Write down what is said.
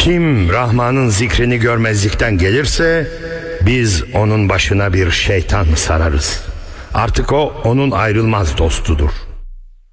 Kim Rahman'ın zikrini görmezlikten gelirse biz onun başına bir şeytan sararız. Artık o onun ayrılmaz dostudur.